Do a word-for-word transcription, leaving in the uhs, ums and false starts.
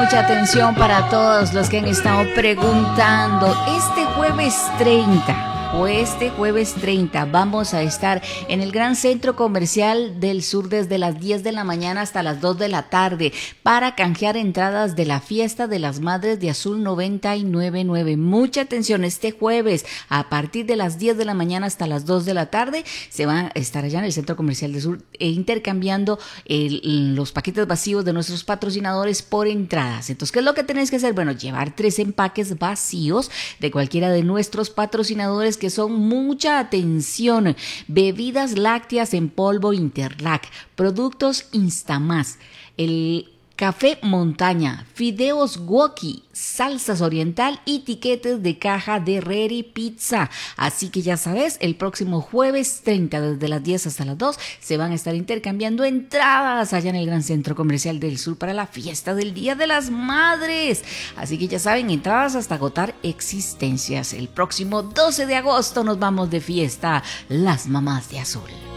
mucha atención para todos los que han estado preguntando. Este jueves treinta, o este jueves treinta, vamos a estar en el Gran Centro Comercial del Sur desde las diez de la mañana hasta las dos de la tarde para canjear entradas de la Fiesta de las Madres de Azul noventa y nueve punto nueve. Mucha atención, este jueves a partir de las diez de la mañana hasta las dos de la tarde se van a estar allá en el Centro Comercial del Sur e intercambiando el, los paquetes vacíos de nuestros patrocinadores por entradas. Entonces, ¿qué es lo que tenéis que hacer? Bueno, llevar tres empaques vacíos de cualquiera de nuestros patrocinadores, que son, mucha atención, bebidas lácteas en polvo Interlac, productos Instamás, el café Montaña, fideos Woki, salsas oriental y tiquetes de caja de Reri Pizza. Así que ya sabes, el próximo jueves treinta desde las diez hasta las dos se van a estar intercambiando entradas allá en el Gran Centro Comercial del Sur para la fiesta del Día de las Madres. Así que ya saben, entradas hasta agotar existencias. El próximo doce de agosto nos vamos de fiesta, las mamás de azul.